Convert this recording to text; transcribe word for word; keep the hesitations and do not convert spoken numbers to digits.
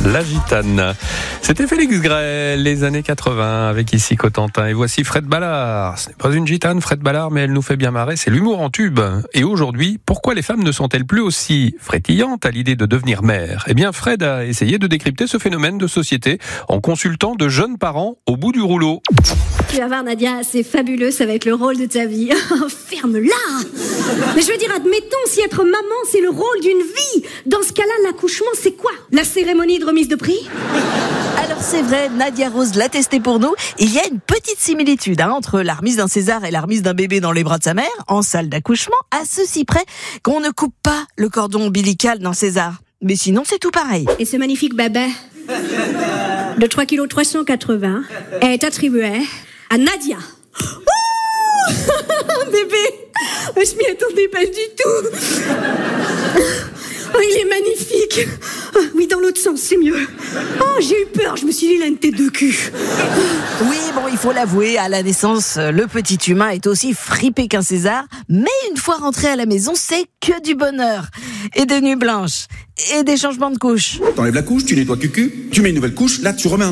La Gitane. C'était Félix Gray, les années quatre-vingts, avec ici Cotentin. Et voici Fred Ballard. Ce n'est pas une gitane, Fred Ballard, mais elle nous fait bien marrer. C'est l'humour en tube. Et aujourd'hui, pourquoi les femmes ne sont-elles plus aussi frétillantes à l'idée de devenir mère ? Eh bien, Fred a essayé de décrypter ce phénomène de société en consultant de jeunes parents au bout du rouleau. Tu vas voir, Nadia, c'est fabuleux, ça va être le rôle de ta vie. Ferme-la ! Mais je veux dire, admettons, si être maman, c'est le rôle d'une vie, dans ce cas-là, l'accouchement, c'est quoi ? La cérémonie de remise de prix ? Alors c'est vrai, Nadia Rose l'a testé pour nous. Il y a une petite similitude hein, entre la remise d'un César et la remise d'un bébé dans les bras de sa mère, en salle d'accouchement, à ceci près qu'on ne coupe pas le cordon ombilical d'un César. Mais sinon, c'est tout pareil. Et ce magnifique bébé de trois virgule trois cent quatre-vingts kilos est attribué à Nadia. Oh bébé, je m'y attendais pas du tout. Oh, il est magnifique. Oh, oui, dans l'autre sens, c'est mieux. Oh, j'ai eu peur, je me suis dit, il a une tête de cul. Oui, bon, il faut l'avouer, à la naissance, le petit humain est aussi fripé qu'un César. Mais une fois rentré à la maison, c'est que du bonheur. Et des nuits blanches. Et des changements de couches. T'enlèves la couche, tu nettoies cucu, tu mets une nouvelle couche, là tu remets un